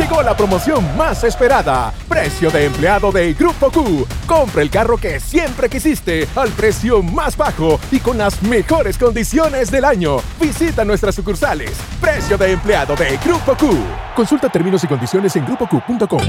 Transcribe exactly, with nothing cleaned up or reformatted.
Llegó la promoción más esperada. Precio de empleado de Grupo Q. Compra el carro que siempre quisiste al precio más bajo y con las mejores condiciones del año. Visita nuestras sucursales. Precio de empleado de Grupo Q. Consulta términos y condiciones en grupo q punto com.